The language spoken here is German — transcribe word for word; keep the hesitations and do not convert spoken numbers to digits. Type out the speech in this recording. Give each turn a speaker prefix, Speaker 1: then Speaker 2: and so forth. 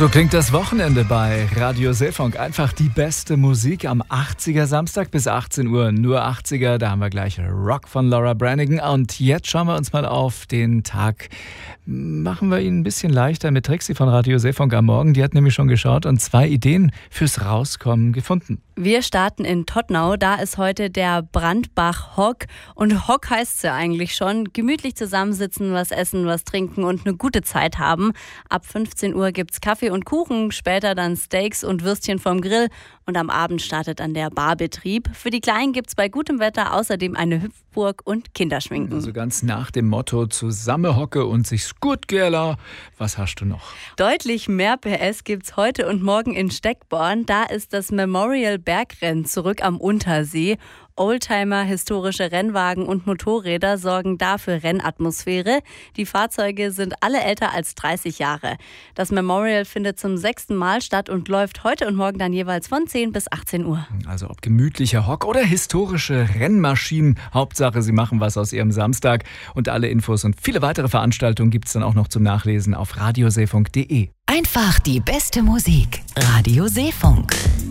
Speaker 1: So klingt das Wochenende bei Radio Seefunk. Einfach die beste Musik am achtziger Samstag bis achtzehn Uhr. Nur achtziger, da haben wir gleich Rock von Laura Branigan. Und jetzt schauen wir uns mal auf den Tag. Machen wir ihn ein bisschen leichter mit Trixie von Radio Seefunk am Morgen. Die hat nämlich schon geschaut und zwei Ideen fürs Rauskommen gefunden.
Speaker 2: Wir starten in Todtnau. Da ist heute der Brandbach Hock. Und Hock heißt es ja eigentlich schon. Gemütlich zusammensitzen, was essen, was trinken und eine gute Zeit haben. Ab fünfzehn Uhr gibt's Kaffee und Kuchen, später dann Steaks und Würstchen vom Grill. Und am Abend startet dann der Barbetrieb. Für die Kleinen gibt's bei gutem Wetter außerdem eine Hüpfburg und Kinderschminken.
Speaker 1: Also ganz nach dem Motto Zusammenhocke und sich's gut gerla. Was hast du noch?
Speaker 2: Deutlich mehr P S gibt's heute und morgen in Steckborn. Da ist das Memorial Bergrennen zurück am Untersee. Oldtimer, historische Rennwagen und Motorräder sorgen da für Rennatmosphäre. Die Fahrzeuge sind alle älter als dreißig Jahre. Das Memorial findet zum sechsten Mal statt und läuft heute und morgen dann jeweils von zehn bis achtzehn Uhr.
Speaker 1: Also ob gemütlicher Hock oder historische Rennmaschinen, Hauptsache sie machen was aus ihrem Samstag. Und alle Infos und viele weitere Veranstaltungen gibt's dann auch noch zum Nachlesen auf radioseefunk punkt de.
Speaker 3: Einfach die beste Musik. Radio Seefunk.